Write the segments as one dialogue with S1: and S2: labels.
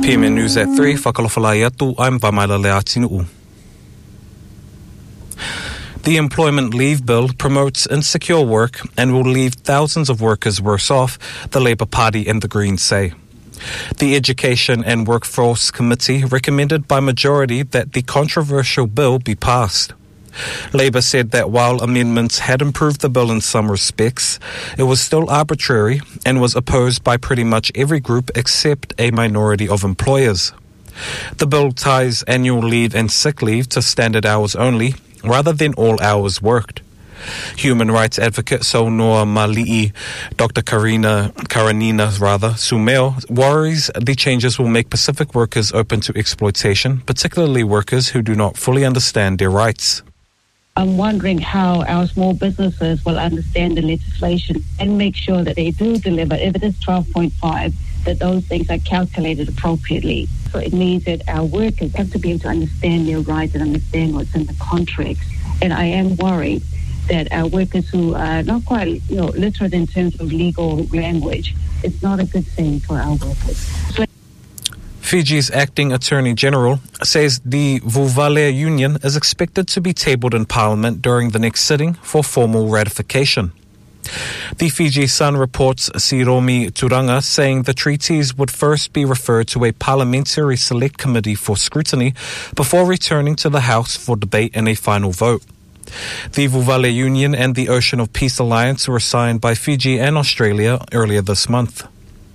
S1: PMN News at 3, whakalawhalai atu, I'm Vamaila Leatinu'u. The Employment Leave Bill promotes insecure work and will leave thousands of workers worse off, the Labour Party and the Greens say. The Education and Workforce Committee recommended by majority that the controversial bill be passed. Labour said that while amendments had improved the bill in some respects, it was still arbitrary and was opposed by pretty much every group except a minority of employers. The bill ties annual leave and sick leave to standard hours only, rather than all hours worked. Human rights advocate Saunoa Mali'i, Dr. Karanina Sumeo, worries the changes will make Pacific workers open to exploitation, particularly workers who do not fully understand their rights.
S2: I'm wondering how our small businesses will understand the legislation and make sure that they do deliver, if it is 12.5, that those things are calculated appropriately. So it means that our workers have to be able to understand their rights and understand what's in the contracts. And I am worried that our workers who are not quite, literate in terms of legal language, it's not a good thing for our workers.
S1: Fiji's acting Attorney General says the Vuvale Union is expected to be tabled in Parliament during the next sitting for formal ratification. The Fiji Sun reports Siromi Turanga saying the treaties would first be referred to a parliamentary select committee for scrutiny before returning to the House for debate and a final vote. The Vuvale Union and the Ocean of Peace Alliance were signed by Fiji and Australia earlier this month.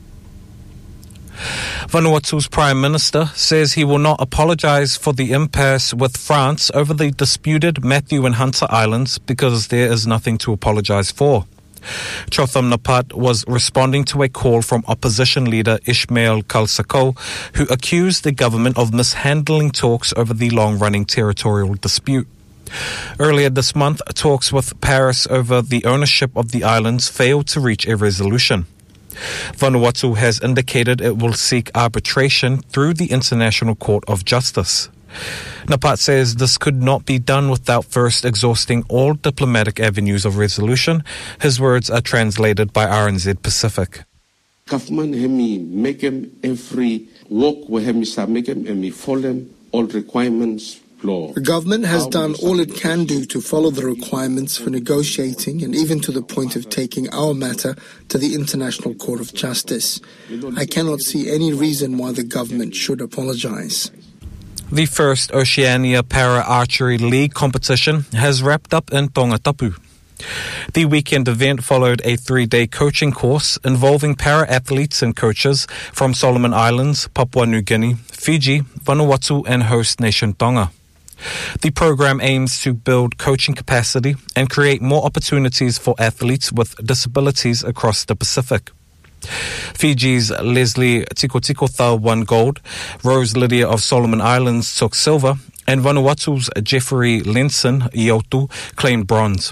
S1: Vanuatu's Prime Minister says he will not apologise for the impasse with France over the disputed Matthew and Hunter Islands because there is nothing to apologise for. Chotham Napat was responding to a call from opposition leader Ismail Kalsako, who accused the government of mishandling talks over the long-running territorial dispute. Earlier this month, talks with Paris over the ownership of the islands failed to reach a resolution. Vanuatu has indicated it will seek arbitration through the International Court of Justice. Napat says this could not be done without first exhausting all diplomatic avenues of resolution. His words are translated by RNZ Pacific.
S3: Government hemi make him every walk where hemi sa make him and me follow all requirements.
S4: The government has done all it can do to follow the requirements for negotiating and even to the point of taking our matter to the International Court of Justice. I cannot see any reason why the government should apologise.
S1: The first Oceania Para Archery League competition has wrapped up in Tongatapu. The weekend event followed a 3-day coaching course involving para-athletes and coaches from Solomon Islands, Papua New Guinea, Fiji, Vanuatu and host nation Tonga. The program aims to build coaching capacity and create more opportunities for athletes with disabilities across the Pacific. Fiji's Leslie Tikotikotha won gold, Rose Lydia of Solomon Islands took silver, and Vanuatu's Jeffrey Lenson Iotu claimed bronze.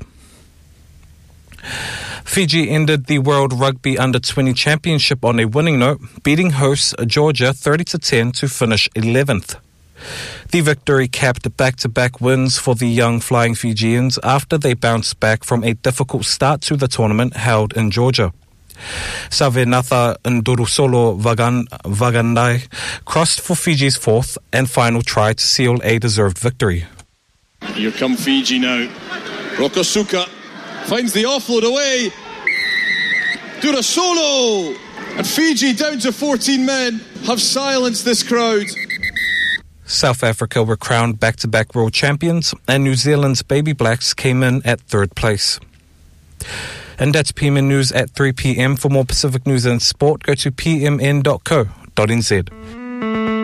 S1: Fiji ended the World Rugby Under-20 Championship on a winning note, beating hosts Georgia 30-10 to finish 11th. The victory capped back-to-back wins for the young Flying Fijians after they bounced back from a difficult start to the tournament held in Georgia. Savenatha Ndurusolo Vagandai crossed for Fiji's fourth and final try to seal a deserved victory.
S5: Here come Fiji now. Rokosuka finds the offload away. Durusolo! And Fiji down to 14 men have silenced this crowd.
S1: South Africa were crowned back-to-back world champions, and New Zealand's Baby Blacks came in at third place. And that's PMN News at 3 p.m. For more Pacific news and sport, go to pmn.co.nz.